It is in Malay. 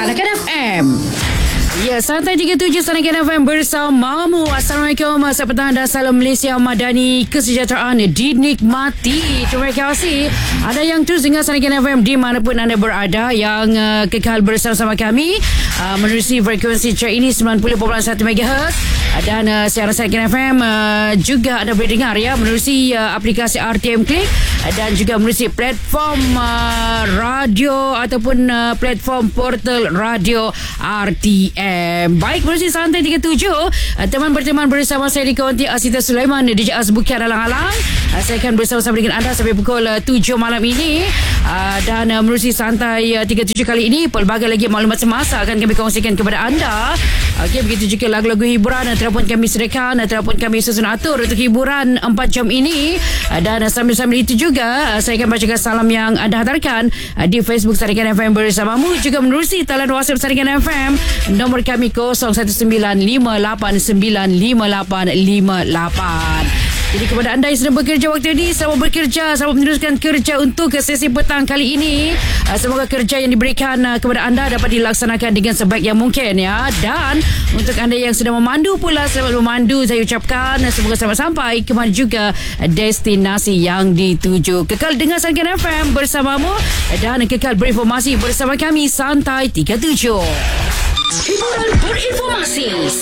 Sarakan FM. Ya, Santai 37 Sarakan FM bersamamu. Assalamualaikum, selamat petang dan salam Malaysia Madani. Kesejahteraan dinikmati. Terima kasih ada yang terus dengar Sarakan FM di manapun anda berada, yang kekal bersama-sama kami menerusi frekuensi track ini 90.1 MHz. Dan siaran Sarakan FM juga anda boleh dengar ya menerusi aplikasi RTM Click dan juga menerusi platform radio ataupun platform portal radio RTM. Baik, menerusi Santai 37, teman berteman bersama saya di Konti Asita Sulaiman, DJ Azbuki Alang-Alang. Saya akan bersama-sama dengan anda sampai pukul 7 malam ini. Dan menerusi Santai 37 kali ini, pelbagai lagi maklumat semasa akan kami kongsikan kepada anda. Okey, begitu juga lagu-lagu hiburan terapun kami sediakan, terapun kami susun atur untuk hiburan 4 jam ini. Dan sambil-sambil itu juga saya akan bacakan salam yang anda hantarkan di Facebook Sarakan FM bersamamu, juga menerusi talian WhatsApp Sarakan FM. Nombor kami 0195855858. Jadi kepada anda yang sedang bekerja waktu ini, selamat bekerja, selamat meneruskan kerja untuk sesi petang kali ini. Semoga kerja yang diberikan kepada anda dapat dilaksanakan dengan sebaik yang mungkin ya. Dan untuk anda yang sedang memandu pula, selamat memandu. Saya ucapkan semoga selamat sampai ke mana juga destinasi yang dituju. Kekal dengar Sarakan FM bersamamu dan kekal berinformasi bersama kami Santai 37. Hiburan berinformasi.